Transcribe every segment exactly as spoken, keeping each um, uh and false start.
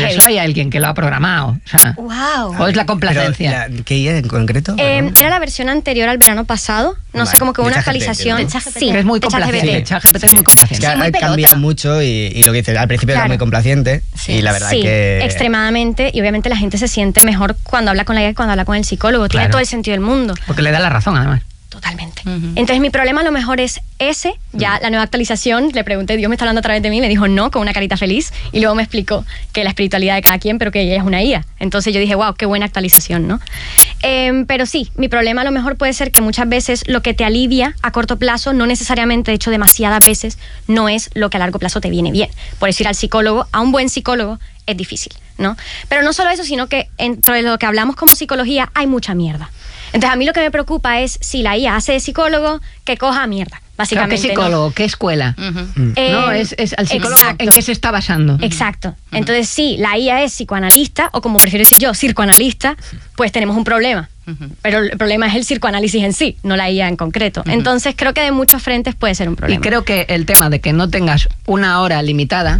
eso hay alguien que lo ha programado. O sea, wow. O es la complacencia. Pero, ¿qué I A en concreto? Eh, era la versión anterior al verano pasado. No Vale. sé, como que De una ChatGPT, actualización. ¿no? Sí, es muy de complaciente. ChatGPT. ChatGPT es muy complaciente. Que Sí, muy ha pelota. cambiado mucho y, y lo que dices, al principio Claro. era muy complaciente Sí. y la verdad Sí, que... extremadamente, y obviamente la gente se siente mejor cuando habla con la I A que cuando habla con el psicólogo. Tiene Claro. todo el sentido del mundo. Porque le da la razón, además. Totalmente. Ujú. Entonces mi problema a lo mejor es ese, ya la nueva actualización, le pregunté, Dios me está hablando a través de mí, me dijo no, con una carita feliz, y luego me explicó que la espiritualidad de cada quien, pero que ella es una I A. Entonces yo dije, wow, qué buena actualización, ¿no? Eh, pero sí, mi problema a lo mejor puede ser que muchas veces lo que te alivia a corto plazo, no necesariamente, de hecho demasiadas veces, no es lo que a largo plazo te viene bien. Por eso ir al psicólogo, a un buen psicólogo, es difícil, ¿no? Pero no solo eso, sino que dentro de lo que hablamos como psicología hay mucha mierda. Entonces a mí lo que me preocupa es si la I A hace de psicólogo, que coja mierda, Claro, básicamente. ¿qué psicólogo? ¿Qué escuela? Ujú. Eh, no, es, es al psicólogo exacto. en qué se está basando. Exacto. Entonces, sí, la I A es psicoanalista, o como prefiero decir yo, circoanalista, pues tenemos un problema. Ujú. Pero el problema es el psicoanálisis en sí, no la I A en concreto. Entonces, creo que de muchos frentes puede ser un Y problema. creo que el tema de que no tengas una hora limitada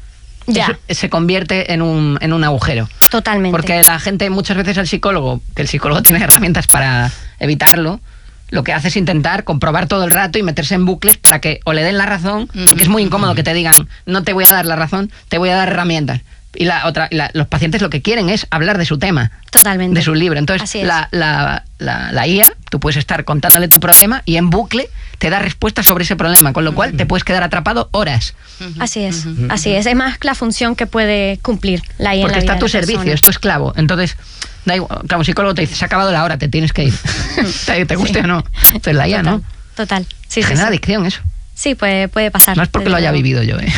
Ya, eso se convierte en un, en un agujero. totalmente. Porque la gente muchas veces al psicólogo, que el psicólogo tiene herramientas para evitarlo, lo que hace es intentar comprobar todo el rato y meterse en bucles para que o le den la razón, porque es muy incómodo que te digan, no te voy a dar la razón, te voy a dar herramientas. Y la otra, la- los pacientes lo que quieren es hablar de su tema, Totalmente. de su libro. Así Entonces, es. la, la, la, la I A, tú puedes estar contándole tu problema y en bucle te da respuestas sobre ese problema, con lo cual te puedes quedar atrapado horas. Así es, así es. Es más la función que puede cumplir la I A en Porque la vida está a de tu la servicio, persona. es tu esclavo. Entonces, da igual, claro, un psicólogo te dice, se ha acabado la hora, te tienes que ir. te, te guste Sí. o no. Pero la I A Total, no. Total. Sí, sí, Genera sí. adicción eso. Sí, puede, puede pasar. No es porque lo desde haya luego. vivido yo, ¿eh?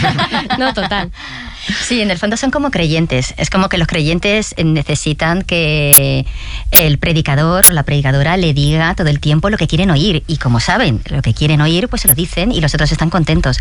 No, total. Sí, en el fondo son como creyentes. Es como que los creyentes necesitan que el predicador o la predicadora le diga todo el tiempo lo que quieren oír. Y como saben lo que quieren oír, pues se lo dicen y los otros están contentos.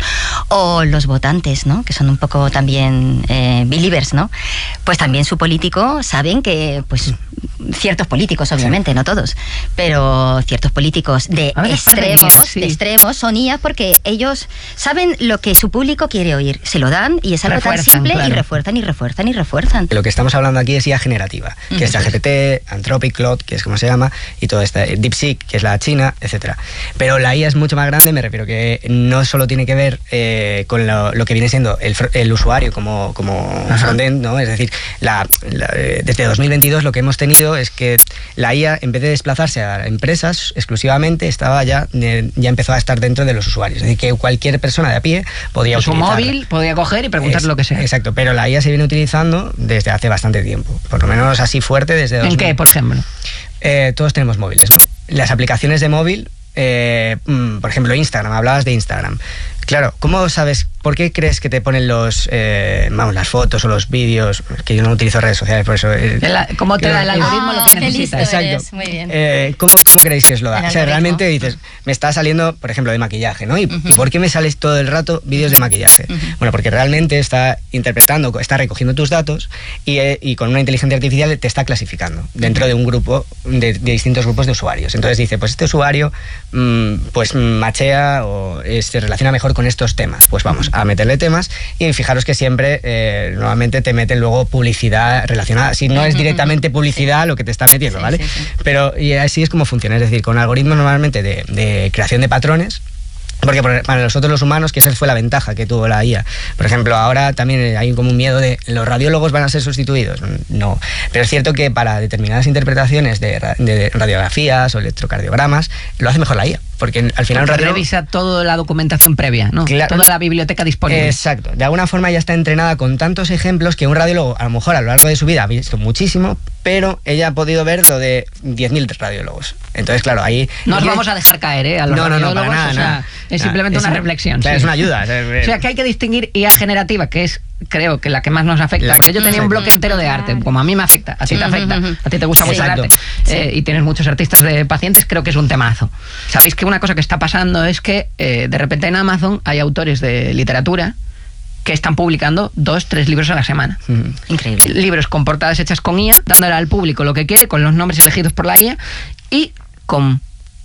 O los votantes, ¿no? Que son un poco también eh, believers, ¿no? Pues también su político saben que, pues, ciertos políticos, obviamente, no todos, pero ciertos políticos de A ver, es parte de extremos, I A, sí. de extremos son I A porque ellos saben lo que su público quiere oír. Se lo dan y es algo Refuerzan, tan simple claro. y refuerzan y refuerzan y refuerzan. Lo que estamos hablando aquí es I A generativa, que es ChatGPT, Anthropic, Claude, que es como se llama, y todo esto, DeepSeek, que es la china, etcétera. Pero la I A es mucho más grande, me refiero que no solo tiene que ver eh, con lo, lo que viene siendo el, fr- el usuario como, como frontend, ¿no? Es decir, la, la, eh, desde dos mil veintidós lo que hemos tenido es que la I A, en vez de desplazarse a empresas exclusivamente, estaba ya, eh, ya empezó a estar dentro de los usuarios. Es decir, que cualquier persona de a pie podía Su utilizarla. móvil podía coger y preguntar Es- lo que sea. Exacto, pero la I A se viene utilizando desde hace bastante tiempo, por lo menos así fuerte desde dos mil. ¿En qué, por ejemplo? Eh, todos tenemos móviles, ¿no? Las aplicaciones de móvil, eh, mm, por ejemplo, Instagram, hablabas de Instagram. Claro, ¿cómo sabes, por qué crees que te ponen los, eh, vamos, las fotos o los vídeos? Que yo no utilizo redes sociales, por eso. eh, El- ¿Cómo te da el creo- algoritmo lo que Ah, qué necesitas? listo Exacto. eres, muy bien. Eh, ¿cómo, ¿Cómo creéis que os lo da? El O sea, algoritmo. realmente dices, me está saliendo, por ejemplo, de maquillaje, ¿no? ¿Y, ¿y por qué me sales todo el rato vídeos de maquillaje? Bueno, porque realmente está interpretando, está recogiendo tus datos y, eh, y con una inteligencia artificial te está clasificando dentro de un grupo, de, de distintos grupos de usuarios. Entonces dice, pues este usuario mm, pues machea o eh, se relaciona mejor con estos temas. Pues vamos a meterle temas y fijaros que siempre eh, normalmente te meten luego publicidad relacionada. Si no es directamente publicidad lo que te está metiendo, Sí, ¿vale? sí, sí. Pero y así es como funciona, es decir, con algoritmos normalmente de, de creación de patrones. Porque por- para nosotros los humanos, que esa fue la ventaja que tuvo la I A. Por ejemplo, ahora también hay como un miedo de ¿los radiólogos van a ser sustituidos? No. Pero es cierto que para determinadas interpretaciones de, ra- de radiografías o electrocardiogramas, lo hace mejor la I A. Porque al final un Porque radiólogo... revisa toda la documentación previa, ¿no? Claro. Toda la biblioteca disponible. Exacto. De alguna forma ya está entrenada con tantos ejemplos que un radiólogo a lo mejor a lo largo de su vida ha visto muchísimo, pero ella ha podido ver lo de diez mil radiólogos. Entonces, claro, ahí... No os vamos a dejar caer, ¿eh? A los No, no, no, para radiólogos, nada, o sea, nada. es Nada, simplemente es una una- reflexión. claro, sí. es una ayuda. O sea, que hay que distinguir I A generativa, que es, creo que la que más nos afecta. La- Porque yo tenía un bloque entero de arte, como a mí me afecta, a ti te afecta, a ti te gusta Sí. mucho el arte, Exacto. eh, y tienes muchos artistas de pacientes, creo que es un temazo. Sabéis que una cosa que está pasando es que eh, de repente en Amazon hay autores de literatura que están publicando dos, tres libros a la semana. Ujú. Increíble. Libros con portadas hechas con I A, dándole al público lo que quiere, con los nombres elegidos por la I A y con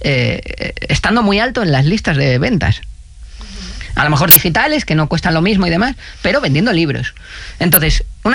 eh, estando muy alto en las listas de ventas. A lo mejor digitales, que no cuestan lo mismo y demás, pero vendiendo libros. Entonces, una